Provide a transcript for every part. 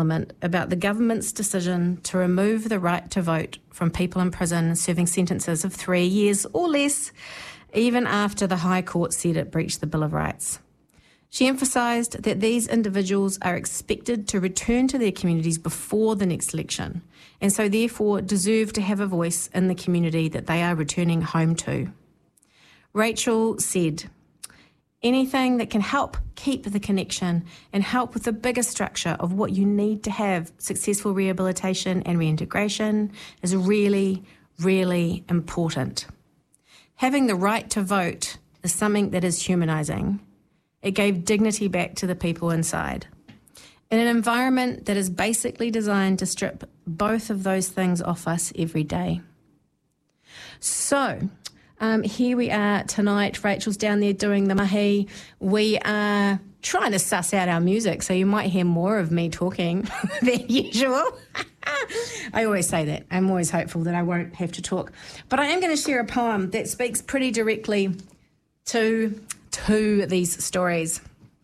Parliament about the government's decision to remove the right to vote from people in prison serving sentences of 3 years or less, even after the High Court said it breached the Bill of Rights. She emphasised that these individuals are expected to return to their communities before the next election, and so therefore deserve to have a voice in the community that they are returning home to. Rachel said, anything that can help keep the connection and help with the bigger structure of what you need to have successful rehabilitation and reintegration is really, really important. Having the right to vote is something that is humanising. It gave dignity back to the people inside. In an environment that is basically designed to strip both of those things off us every day. So, here we are tonight. Rachel's down there doing the mahi. We are trying to suss out our music, so you might hear more of me talking than usual. I always say that. I'm always hopeful that I won't have to talk. But I am going to share a poem that speaks pretty directly to these stories.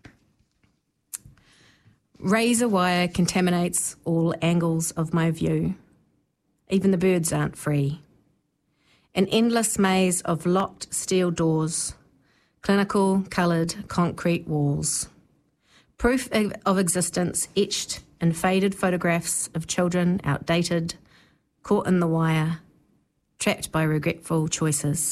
Razor wire contaminates all angles of my view. Even the birds aren't free. An endless maze of locked steel doors, clinical coloured concrete walls. Proof of existence etched in faded photographs of children outdated, caught in the wire, trapped by regretful choices.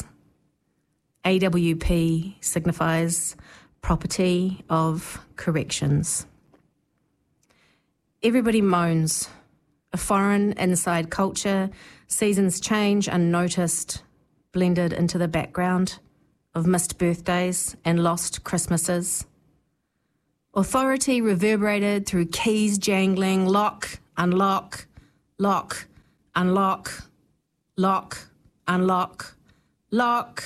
AWP signifies property of corrections. Everybody moans. A foreign inside culture, seasons change unnoticed, blended into the background of missed birthdays and lost Christmases. Authority reverberated through keys jangling, lock, unlock, lock, unlock, lock, unlock, lock.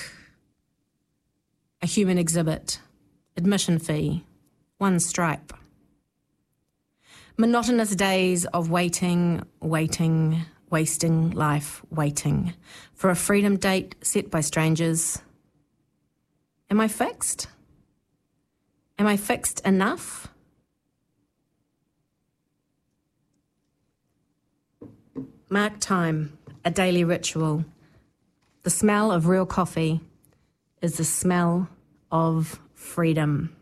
A human exhibit, admission fee, 1 stripe. Monotonous days of waiting, wasting life waiting for a freedom date set by strangers. Am I fixed? Am I fixed enough? Mark time, a daily ritual. The smell of real coffee is the smell of freedom.